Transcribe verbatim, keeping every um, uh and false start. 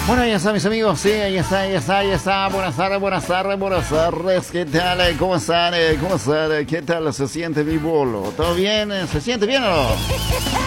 Bueno, ahí está, mis amigos. Sí, ahí está, ahí está, ahí está. Buenas tardes, buenas tardes, buenas tardes. ¿Qué tal? ¿Cómo están? ¿Cómo están? ¿Qué tal se siente mi bolo? ¿Todo bien? ¿Se siente bien o no?